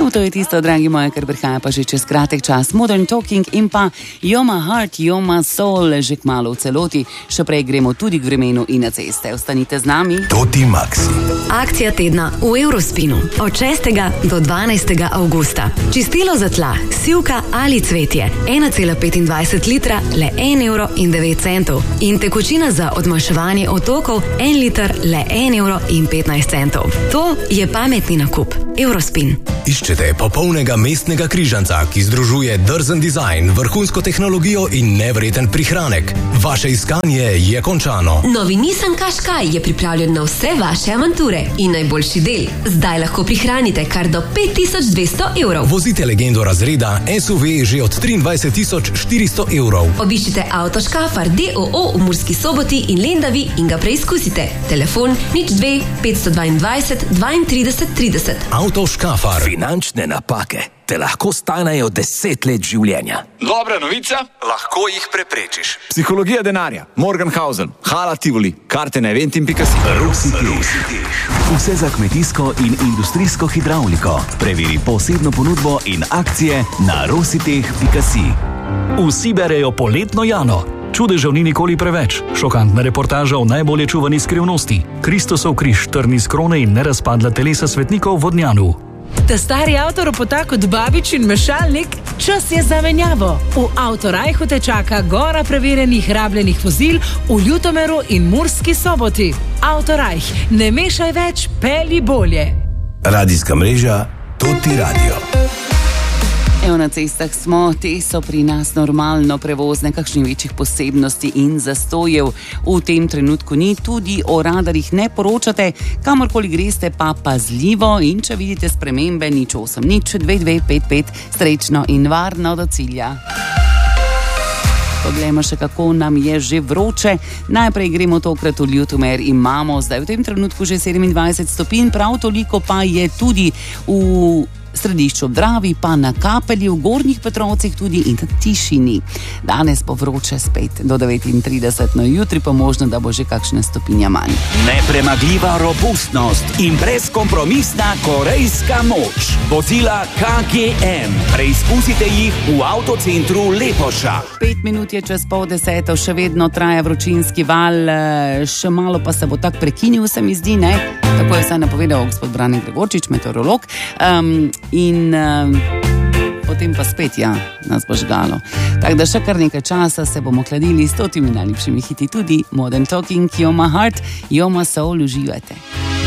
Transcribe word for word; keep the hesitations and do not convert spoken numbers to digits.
No, to je tisto, dragi moji, kar prihaja pa že čez kratek čas. Modern Talking in pa You're My Heart, You're My Soul, že kmalu v celoti. Še prej gremo tudi k vremenu in na ceste. Ostanite z nami. Toti Maxi. Akcija tedna v Eurospinu od šestega do dvanajstega avgusta. Čistilo za tla, sivka ali cvetje, ena cela petindvajset litra, le en evro in devet centov. In tekočina za odmaševanje otokov, en liter, le en evro in petnajst centov. To je pametni nakup. Eurospin. Iščete popolnega mestnega križanca, ki združuje drzen dizajn, vrhunsko tehnologijo in nevreten prihranek. Vaše iskanje je končano. Novi Nissan Qashqai je pripravljen na vse vaše avanture in najboljši del. Zdaj lahko prihranite kar do pet tisoč dvesto evrov. Vozite legendo razreda S U V že od triindvajset tisoč štiristo evrov. Obiščite Avto Škafar D O O v Murski Soboti in Lendavi in ga preizkusite. Telefon nič dve petsto dvaindvajset dvaintrideset trideset. Avto Škafar. Finančne napake te lahko stanejo deset let življenja. Dobra novica? Lahko jih preprečiš. Psihologija denarja, Morgenhausen, Hala Tivoli, karte na eventim pika si. Rositeh. Vse za kmetijsko in industrijsko hidravliko. Preveri posebno ponudbo in akcije na rositeh pika si. Vsi berejo poletno Jano. Čudežev ni nikoli preveč. Šokantna reportaža o najbolje čuvani skrivnosti. Kristusov križ, trni z krone in nerazpadla telesa svetnikov v Vodnjanu. Ta stari avtoropota kot babič in mešalnik, čas je za menjavo. V Avtorajhu te čaka gora preverjenih rabljenih vozil v Ljutomeru in Murski Soboti. Avtorajh, ne mešaj več, pelji bolje. Radijska mreža Toti Radio. Evo, na cestah smo, te so pri nas normalno prevozne, kakšnih večjih posebnosti in zastojev v tem trenutku ni, tudi o radarjih ne poročate, kamorkoli greste pa pazljivo in če vidite spremembe, nič osem nič dve dve pet pet, srečno in varno do cilja. Poglejmo še, kako nam je že vroče. Najprej gremo tokrat v Ljutomer. Imamo zdaj v tem trenutku že sedemindvajset stopinj, prav toliko pa je tudi v Središču ob Dravi, pa na Kapelju, v Gornjih Petrovcih tudi in na Tišini. Danes bo vroče spet do devetintrideset, no jutri pa možno, da bo že kakšna stopinja manj. Nepremagljiva robustnost in brezkompromisna korejska moč. Vozila K G M. Preizkusite jih v avtocentru Lepoša. Pet minut je čez pol deseto, še vedno traja vročinski val, še malo pa se bo tak prekinil, se mi zdi, ne? Tako je vsaj napovedal gospod Brane Gregorčič, meteorolog. Um, in um, potem pa spet, ja, nas bo žgalo. Tako da še kar nekaj časa se bomo hladili s totimi najljubšimi hiti, tudi Modern Talking, You're My Heart, You're My Soul, uživajte.